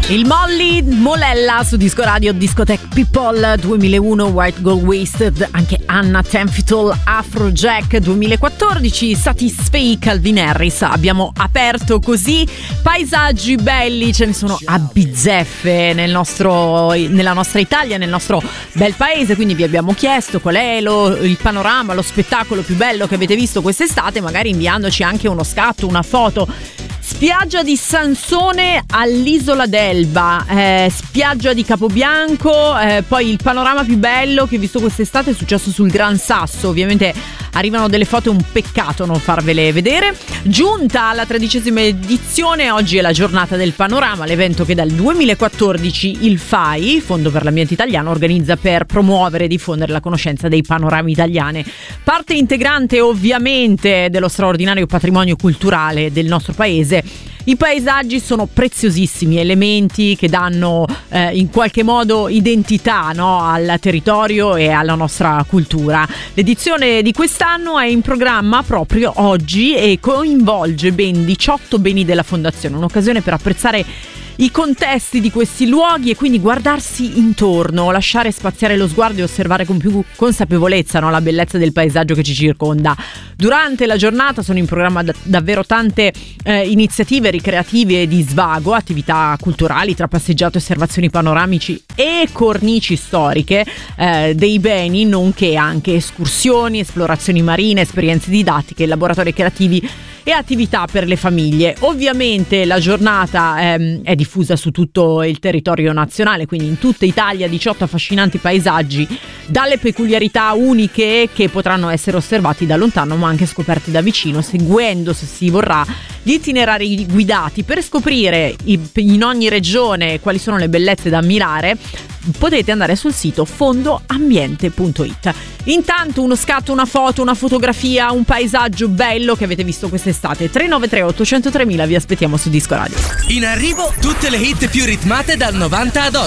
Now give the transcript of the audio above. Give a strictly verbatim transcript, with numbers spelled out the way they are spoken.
Il Molly Molella su Disco Radio, Discotheque People duemilauno, White Gold Wasted, anche Anna Tenfitul, Afrojack duemilaquattordici, Satisfay, Calvin Harris. Abbiamo aperto così, paesaggi belli, ce ne sono a bizzeffe nel nostro, nella nostra Italia, nel nostro bel paese, quindi vi abbiamo chiesto qual è lo, il panorama, lo spettacolo più bello che avete visto quest'estate, magari inviandoci anche uno scatto, una foto. Spiaggia di Sansone all'Isola d'Elba, eh, spiaggia di Capobianco, eh, poi il panorama più bello che ho visto quest'estate è successo sul Gran Sasso. Ovviamente arrivano delle foto, un peccato non farvele vedere. Giunta alla tredicesima edizione, oggi è la giornata del panorama, l'evento che dal duemilaquattordici il F A I, Fondo per l'Ambiente Italiano, organizza per promuovere e diffondere la conoscenza dei panorami italiani. Parte integrante ovviamente dello straordinario patrimonio culturale del nostro paese. I paesaggi sono preziosissimi, elementi che danno eh, in qualche modo identità, no, al territorio e alla nostra cultura. L'edizione di quest'anno è in programma proprio oggi e coinvolge ben diciotto beni della Fondazione, un'occasione per apprezzare i contesti di questi luoghi e quindi guardarsi intorno, lasciare spaziare lo sguardo e osservare con più consapevolezza, no, la bellezza del paesaggio che ci circonda. Durante la giornata sono in programma d- davvero tante eh, iniziative ricreative e di svago, attività culturali tra passeggiate, osservazioni panoramici e cornici storiche eh, dei beni, nonché anche escursioni, esplorazioni marine, esperienze didattiche, laboratori creativi e attività per le famiglie. Ovviamente la giornata ehm, è diffusa su tutto il territorio nazionale, quindi in tutta Italia diciotto affascinanti paesaggi dalle peculiarità uniche che potranno essere osservati da lontano ma anche scoperti da vicino, seguendo, se si vorrà, gli itinerari guidati per scoprire in ogni regione quali sono le bellezze da ammirare. Potete andare sul sito fondoambiente punto it. Intanto uno scatto, una foto, una fotografia, un paesaggio bello che avete visto quest'estate. tre nove tre otto zero tre mila, vi aspettiamo su Disco Radio. In arrivo tutte le hit più ritmate dal novanta ad oggi.